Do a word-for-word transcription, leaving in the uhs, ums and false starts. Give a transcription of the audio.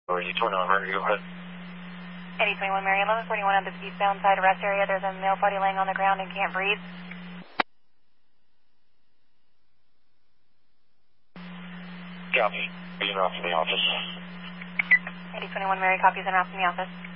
Or you twenty-one, Mary, go ahead. eighty twenty-one, Mary, eleven forty-one on the eastbound side rest area. There's a male body laying on the ground and can't breathe. Copy. Being off in the office. eighty twenty-one, Mary, copies and off in the office.